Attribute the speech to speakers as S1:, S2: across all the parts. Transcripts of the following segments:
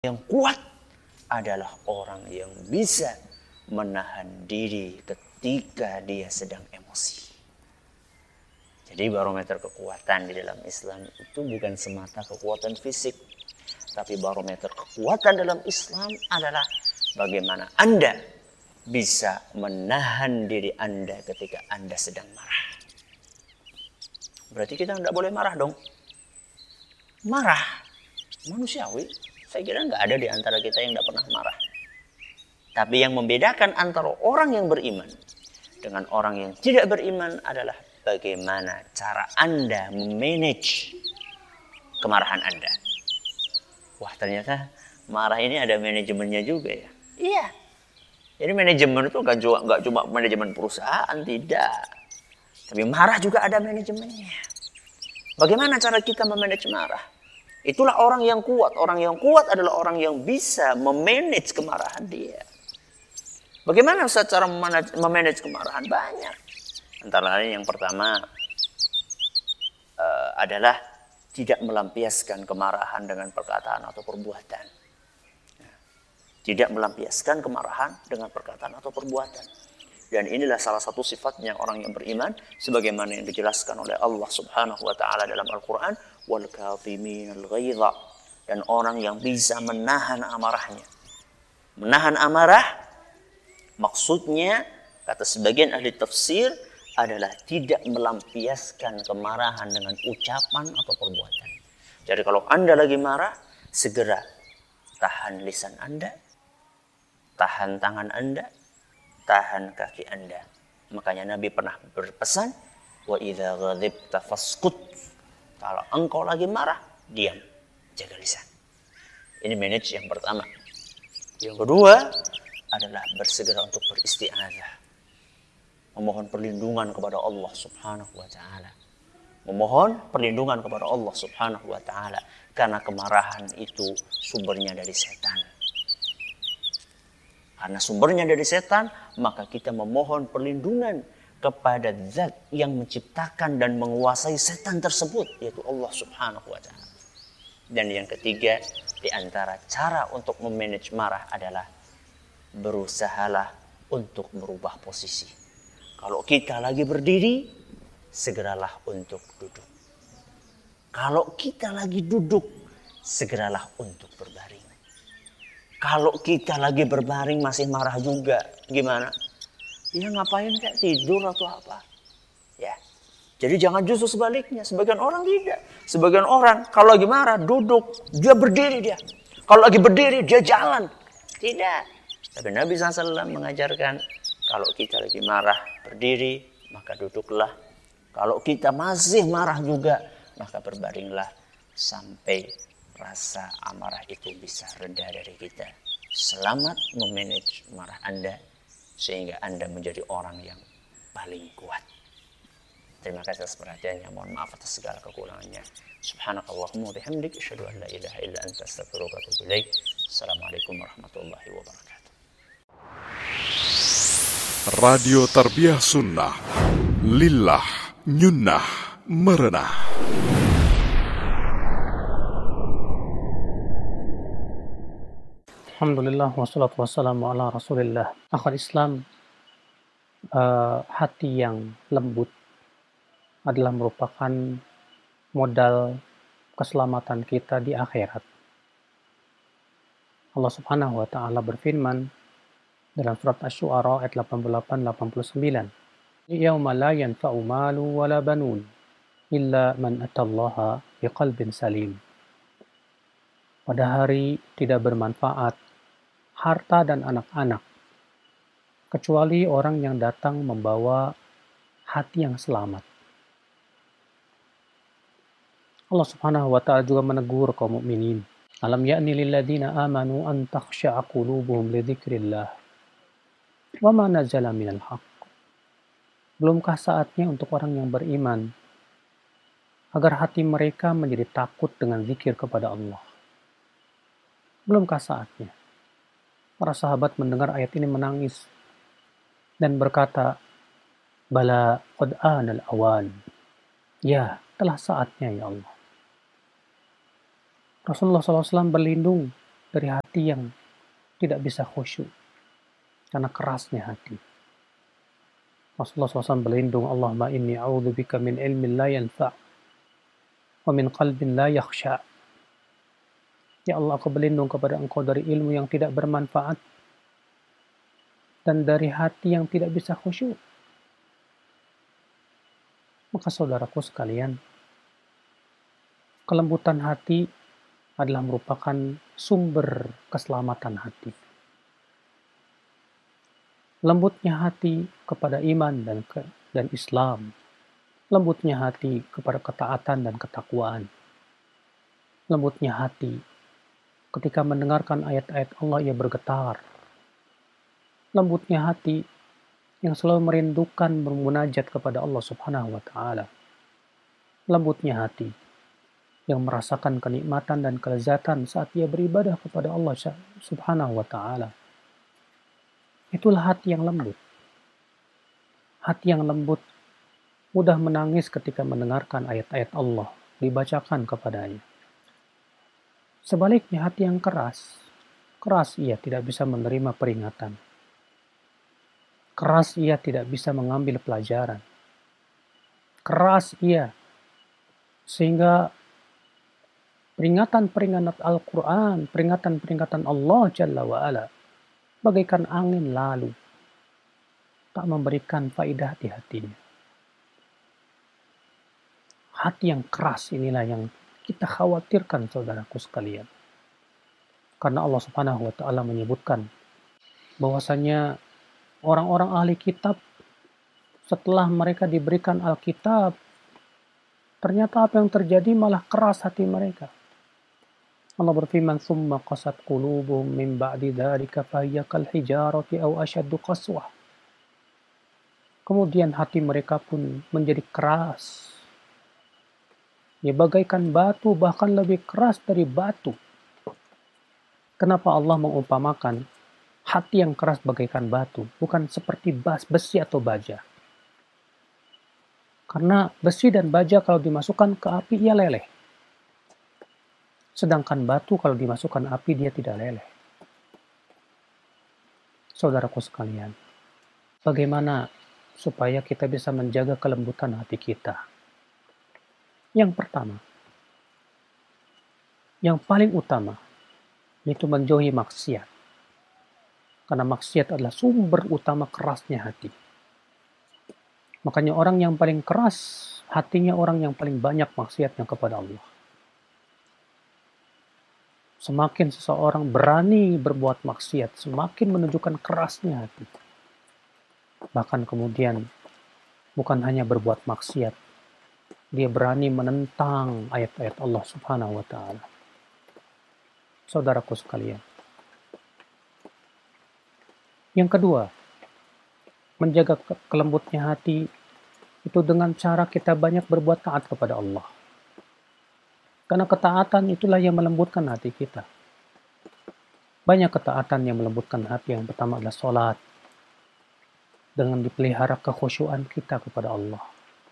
S1: Yang kuat adalah orang yang bisa menahan diri ketika dia sedang emosi. Jadi barometer kekuatan di dalam Islam itu bukan semata kekuatan fisik, tapi barometer kekuatan dalam Islam adalah bagaimana Anda bisa menahan diri Anda ketika Anda sedang marah. Berarti kita tidak boleh marah dong. Marah manusiawi. Saya kira nggak ada di antara kita yang tidak pernah marah. Tapi yang membedakan antara orang yang beriman dengan orang yang tidak beriman adalah bagaimana cara Anda memanage kemarahan Anda. Wah, ternyata marah ini ada manajemennya juga ya. Iya. Jadi manajemen itu nggak cuma manajemen perusahaan, tidak. Tapi marah juga ada manajemennya. Bagaimana cara kita memanage marah? Itulah orang yang kuat. Orang yang kuat adalah orang yang bisa memanage kemarahan dia. Bagaimana cara memanage kemarahan? Banyak. Antara lain yang pertama adalah tidak melampiaskan kemarahan dengan perkataan atau perbuatan. Tidak melampiaskan kemarahan dengan perkataan atau perbuatan. Dan inilah salah satu sifatnya orang yang beriman, sebagaimana yang dijelaskan oleh Allah Subhanahu wa taala dalam Al-Qur'an, wal kadhiminal ghaidha, dan orang yang bisa menahan amarahnya. Menahan amarah maksudnya kata sebagian ahli tafsir adalah tidak melampiaskan kemarahan dengan ucapan atau perbuatan. Jadi kalau Anda lagi marah, segera tahan lisan Anda, tahan tangan Anda, tahan kaki Anda. Makanya Nabi pernah berpesan, wa idza ghadibta faskut. Kalau engkau lagi marah, diam, jaga lisan. Ini manage yang pertama. Yang kedua adalah bersegera untuk beristi'adzah. Memohon perlindungan kepada Allah Subhanahu wa taala. Memohon perlindungan kepada Allah Subhanahu wa taala karena kemarahan itu sumbernya dari setan. Karena sumbernya dari setan, maka kita memohon perlindungan kepada zat yang menciptakan dan menguasai setan tersebut, yaitu Allah Subhanahu wa taala. Dan yang ketiga, di antara cara untuk memanage marah adalah berusahalah untuk merubah posisi. Kalau kita lagi berdiri, segeralah untuk duduk. Kalau kita lagi duduk, segeralah untuk berbaring. Kalau kita lagi berbaring masih marah juga, gimana? Ya ngapain kayak tidur atau apa? Ya. Jadi jangan justru sebaliknya. Sebagian orang tidak. Sebagian orang kalau lagi marah duduk, dia berdiri dia. Kalau lagi berdiri dia jalan. Tidak. Tapi Nabi SAW mengajarkan kalau kita lagi marah berdiri, maka duduklah. Kalau kita masih marah juga, maka berbaringlah sampai rasa amarah itu bisa reda dari kita. Selamat memanage marah Anda sehingga Anda menjadi orang yang paling kuat. Terima kasih atas perhatiannya. Mohon maaf atas segala kekurangannya. Subhanakallahumma wa bihamdik asyhadu an la ilaha illa anta astaghfiruka wa atubu ilaik. Assalamualaikum warahmatullahi wabarakatuh.
S2: Radio Tarbiyah Sunnah Lillah Nyunnah Merenah.
S3: Alhamdulillah wassalatu wassalamu ala rasulillah. Akhwat Islam, hati yang lembut adalah merupakan modal keselamatan kita di akhirat. Allah Subhanahu wa taala berfirman dalam surat Asy-Syu'ara ayat 88-89. Yauma la yanfa'u malu wala banun illa man atallaha biqalbin salim. Pada hari tidak bermanfaat harta dan anak-anak kecuali orang yang datang membawa hati yang selamat. Allah Subhanahu wa taala juga menegur kaum mukminin. Alam ya'ni lil ladzina amanu an takhsha'a qulubuhum li dzikrillah wa ma nazala minal haqq. Belumkah saatnya untuk orang yang beriman agar hati mereka menjadi takut dengan zikir kepada Allah? Belumkah saatnya? Para sahabat mendengar ayat ini menangis dan berkata, Bala qad anal awan. Ya, telah saatnya ya Allah. Rasulullah SAW berlindung dari hati yang tidak bisa khusyuk karena kerasnya hati. Rasulullah SAW berlindung, Allahumma inni a'udzubika min ilmin la yanfa' wa min qalbin la yakhsha'. Ya Allah, aku berlindung kepada Engkau dari ilmu yang tidak bermanfaat dan dari hati yang tidak bisa khusyuk. Maka saudaraku sekalian, kelembutan hati adalah merupakan sumber keselamatan hati. Lembutnya hati kepada iman dan Islam. Lembutnya hati kepada ketaatan dan ketakwaan. Lembutnya hati ketika mendengarkan ayat-ayat Allah ia bergetar. Lembutnya hati yang selalu merindukan bermunajat kepada Allah Subhanahu wa taala. Lembutnya hati yang merasakan kenikmatan dan kelezatan saat ia beribadah kepada Allah Subhanahu wa taala. Itulah hati yang lembut. Hati yang lembut mudah menangis ketika mendengarkan ayat-ayat Allah dibacakan kepadanya. Sebaliknya hati yang keras ia tidak bisa menerima peringatan. Keras ia tidak bisa mengambil pelajaran. Keras ia sehingga peringatan-peringatan Al-Quran, peringatan-peringatan Allah Jalla wa'ala bagaikan angin lalu, tak memberikan faidah di hatinya. Hati yang keras inilah yang kita khawatirkan saudaraku sekalian. Karena Allah Subhanahu wa taala menyebutkan bahwasanya orang-orang ahli kitab setelah mereka diberikan Alkitab, ternyata apa yang terjadi malah keras hati mereka. Allah berfirman, "Tsumma qasat qulubuhum min ba'di dzalika fahiya kal hijarati aw ashaddu qaswah." Kemudian hati mereka pun menjadi keras. Ya bagaikan batu, bahkan lebih keras dari batu. Kenapa Allah mengumpamakan hati yang keras bagaikan batu, bukan seperti besi atau baja? Karena besi dan baja kalau dimasukkan ke api ia leleh. Sedangkan batu kalau dimasukkan api dia tidak leleh. Saudaraku sekalian, bagaimana supaya kita bisa menjaga kelembutan hati kita? Yang pertama, yang paling utama, yaitu menjauhi maksiat. Karena maksiat adalah sumber utama kerasnya hati. Makanya orang yang paling keras hatinya orang yang paling banyak maksiatnya kepada Allah. Semakin seseorang berani berbuat maksiat, semakin menunjukkan kerasnya hati. Bahkan kemudian bukan hanya berbuat maksiat, dia berani menentang ayat-ayat Allah Subhanahu wa taala. Saudaraku sekalian. Yang kedua, menjaga kelembutnya hati itu dengan cara kita banyak berbuat taat kepada Allah. Karena ketaatan itulah yang melembutkan hati kita. Banyak ketaatan yang melembutkan hati. Yang pertama adalah sholat. Dengan dipelihara kekhusyuan kita kepada Allah.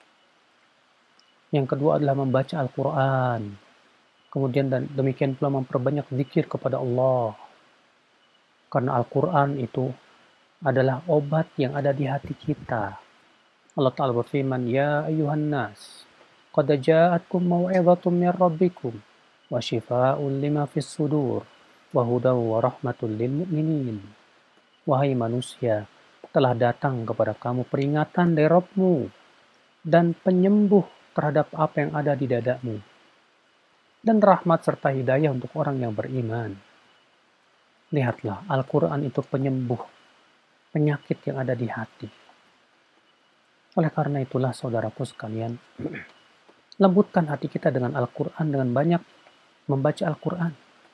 S3: Yang kedua adalah membaca Al-Quran. Kemudian dan demikian pula memperbanyak zikir kepada Allah. Karena Al-Quran itu adalah obat yang ada di hati kita. Allah Ta'ala berfirman, Ya ayuhan nas, qad ja'atkum mau'izatun min rabbikum wa shifaa'un lima fis sudur wa hudaw wa rahmatul lil mu'minin. Wahai manusia, telah datang kepada kamu peringatan dari Rabbmu dan penyembuh terhadap apa yang ada di dadamu dan rahmat serta hidayah untuk orang yang beriman. Lihatlah, Al-Quran itu penyembuh penyakit yang ada di hati. Oleh karena itulah saudaraku sekalian, lembutkan hati kita dengan Al-Quran, dengan banyak membaca Al-Quran.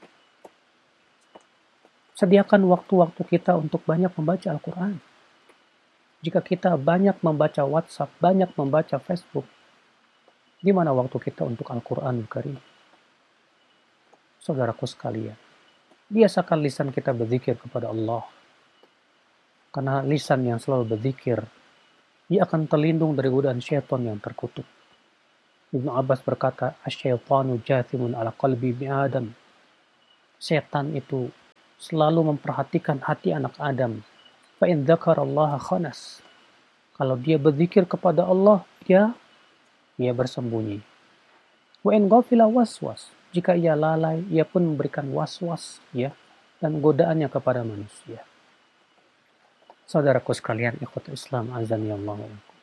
S3: Sediakan waktu-waktu kita untuk banyak membaca Al-Quran. Jika kita banyak membaca WhatsApp, banyak membaca Facebook, di mana waktu kita untuk Al-Quran Karim? Saudaraku sekalian, biasakan lisan kita berzikir kepada Allah. Karena lisan yang selalu berzikir, dia akan terlindung dari godaan syaitan yang terkutuk. Ibnu Abbas berkata, Asyaitanu jathimun ala qalbi ibni Adam. setan itu selalu memperhatikan hati anak Adam. Fa in dzakarallaha khanas. Kalau dia berzikir kepada Allah, dia bersembunyi. Wa in ghafila waswas. Jika ia lalai, ia pun memberikan waswas dan godaannya kepada manusia. Saudaraku sekalian, ikhwatul Islam azani Allah.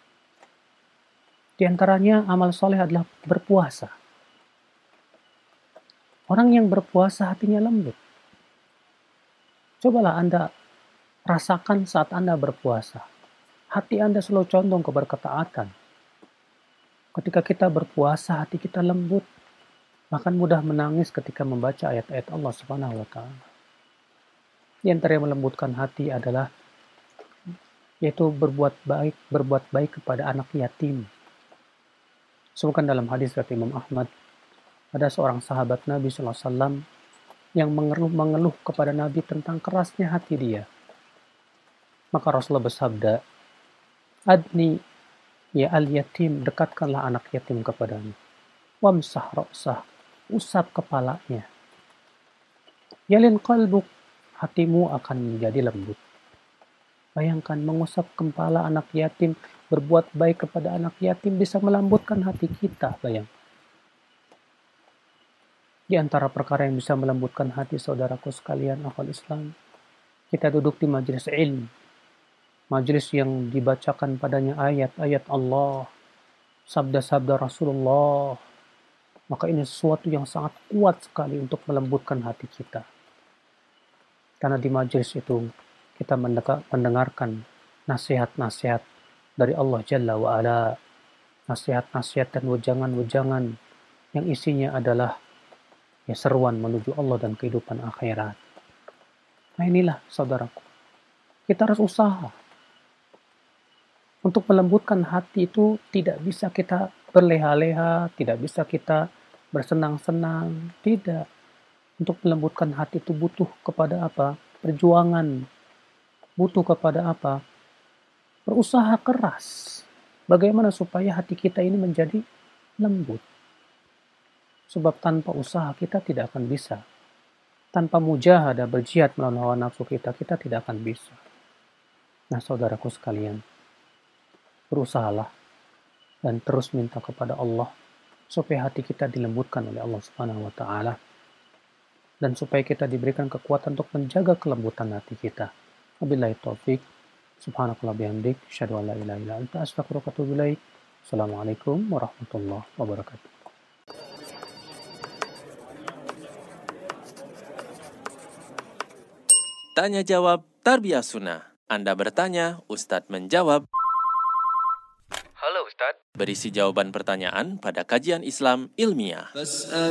S3: Di antaranya amal soleh adalah berpuasa. Orang yang berpuasa hatinya lembut. Cobalah Anda rasakan saat Anda berpuasa. Hati Anda selalu condong kepada ketaatan. Ketika kita berpuasa, hati kita lembut. Bahkan mudah menangis ketika membaca ayat-ayat Allah Subhanahu wa Ta'ala. Di antara yang melembutkan hati adalah yaitu berbuat baik kepada anak yatim. Sebutkan dalam hadis dari Imam Ahmad, ada seorang sahabat Nabi SAW yang mengeluh kepada Nabi tentang kerasnya hati dia. Maka Rasulullah bersabda, "Adni ya al-yatim, dekatkanlah anak yatim kepadamu. Wamsah ra'sah, usap kepalanya. Yalin qalbuk, hatimu akan menjadi lembut." Bayangkan mengusap kepala anak yatim, berbuat baik kepada anak yatim bisa melembutkan hati kita, bayang. Di antara perkara yang bisa melembutkan hati saudaraku sekalian, akhwal Islam, kita duduk di majelis ilmu. Majelis yang dibacakan padanya ayat-ayat Allah, sabda-sabda Rasulullah. Maka ini sesuatu yang sangat kuat sekali untuk melembutkan hati kita. Karena di majelis itu kita mendengarkan nasihat-nasihat dari Allah Jalla wa'ala. Nasihat-nasihat dan wejangan-wejangan yang isinya adalah seruan menuju Allah dan kehidupan akhirat. Nah inilah saudaraku. Kita harus usaha. Untuk melembutkan hati itu tidak bisa kita berleha-leha, tidak bisa kita bersenang-senang. Tidak. Untuk melembutkan hati itu butuh kepada apa? Perjuangan. Butuh kepada apa? Berusaha keras. Bagaimana supaya hati kita ini menjadi lembut? Sebab tanpa usaha kita tidak akan bisa. Tanpa mujahadah berjihad melawan hawa nafsu kita tidak akan bisa. Nah saudaraku sekalian, berusahalah dan terus minta kepada Allah supaya hati kita dilembutkan oleh Allah Subhanahu wa Ta'ala. Dan supaya kita diberikan kekuatan untuk menjaga kelembutan hati kita. Wabillahi taufik. Subhanakallah bihamdik. Asyhadu an la ilaha illa anta astaghfiruka wa atubu ilaik. Assalamualaikum warahmatullahi wabarakatuh.
S4: Tanya jawab Tarbiyah Sunnah. Anda bertanya, Ustadz menjawab.
S5: Halo Ustadz.
S4: Berisi jawaban pertanyaan pada kajian Islam ilmiah.